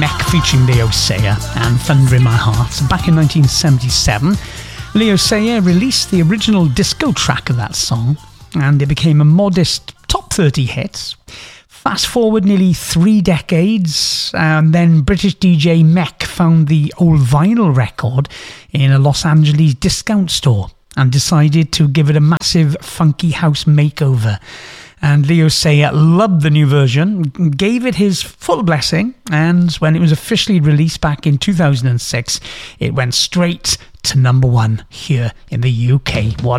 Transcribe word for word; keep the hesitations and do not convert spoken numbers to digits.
Neck featuring Leo Sayer and Thunder in My Heart. Back in nineteen seventy-seven, Leo Sayer released the original disco track of that song, and it became a modest top thirty hit. Fast forward nearly three decades, and then British D J Mech found the old vinyl record in a Los Angeles discount store and decided to give it a massive funky house makeover. And Leo Sayer loved the new version, gave it his full blessing, and when it was officially released back in two thousand six, it went straight to number one here in the U K. What a